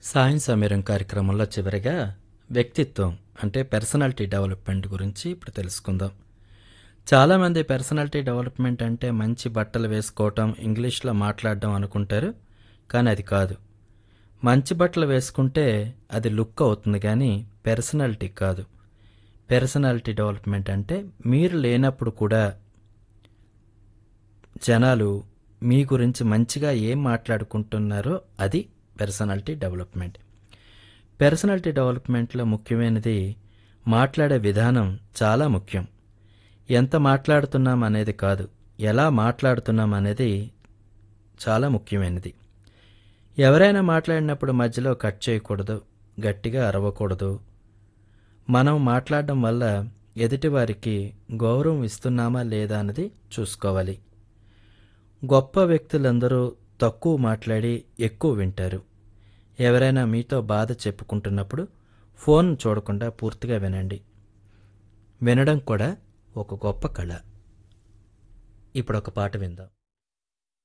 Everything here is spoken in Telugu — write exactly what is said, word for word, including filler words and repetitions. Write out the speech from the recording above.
సాయం సమీరం కార్యక్రమంలో చివరిగా వ్యక్తిత్వం అంటే పర్సనాలిటీ డెవలప్మెంట్ గురించి ఇప్పుడు తెలుసుకుందాం. చాలామంది పర్సనాలిటీ డెవలప్మెంట్ అంటే మంచి బట్టలు వేసుకోవటం, ఇంగ్లీష్లో మాట్లాడడం అనుకుంటారు. కానీ అది కాదు. మంచి బట్టలు వేసుకుంటే అది లుక్ అవుతుంది కానీ పర్సనాలిటీ కాదు. పర్సనాలిటీ డెవలప్మెంట్ అంటే మీరు లేనప్పుడు కూడా జనాలు మీ గురించి మంచిగా ఏం మాట్లాడుకుంటున్నారో అది పర్సనాలిటీ డెవలప్మెంట్. పర్సనాలిటీ డెవలప్మెంట్లో ముఖ్యమైనది మాట్లాడే విధానం చాలా ముఖ్యం. ఎంత మాట్లాడుతున్నాం అనేది కాదు, ఎలా మాట్లాడుతున్నాం అనేది చాలా ముఖ్యమైనది. ఎవరైనా మాట్లాడినప్పుడు మధ్యలో కట్ చేయకూడదు, గట్టిగా అరవకూడదు. మనం మాట్లాడడం వల్ల ఎదుటివారికి గౌరవం ఇస్తున్నామా లేదా అన్నది చూసుకోవాలి. గొప్ప వ్యక్తులందరూ తక్కువ మాట్లాడి ఎక్కువ వింటారు. ఎవరైనా మీతో బాధ చెప్పుకుంటున్నప్పుడు ఫోన్ చూడకుండా పూర్తిగా వినండి. వినడం కూడా ఒక గొప్ప కళ. ఇప్పుడు ఒక పాట విందాం.